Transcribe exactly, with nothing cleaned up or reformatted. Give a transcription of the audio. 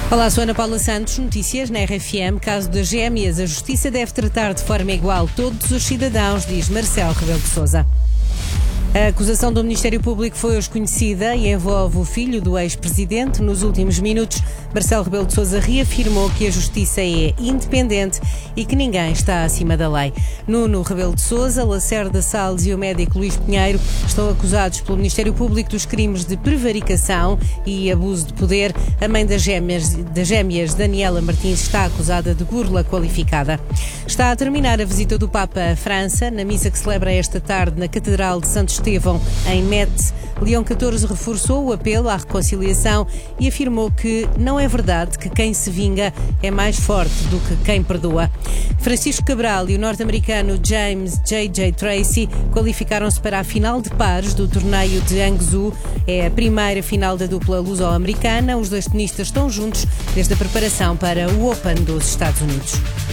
Olá, sou Ana Paula Santos, notícias na R F M. Caso das gêmeas, a Justiça deve tratar de forma igual todos os cidadãos, diz Marcelo Rebelo de Sousa. A acusação do Ministério Público foi hoje conhecida e envolve o filho do ex-presidente. Nos últimos minutos, Marcelo Rebelo de Sousa reafirmou que a Justiça é independente e que ninguém está acima da lei. Nuno Rebelo de Sousa, Lacerda Salles e o médico Luís Pinheiro estão acusados pelo Ministério Público dos crimes de prevaricação e abuso de poder. A mãe das gêmeas, das gêmeas, Daniela Martins, está acusada de burla qualificada. Está a terminar a visita do Papa à França. Na missa que celebra esta tarde na Catedral de Santo Estevão, em Metz, Leão catorze reforçou o apelo à reconciliação e afirmou que não é verdade que quem se vinga é mais forte do que quem perdoa. Francisco Cabral e o norte-americano James J J Tracy qualificaram-se para a final de pares do torneio de Hangzhou. É a primeira final da dupla luso-americana. Os dois tenistas estão juntos desde a preparação para o Open dos Estados Unidos.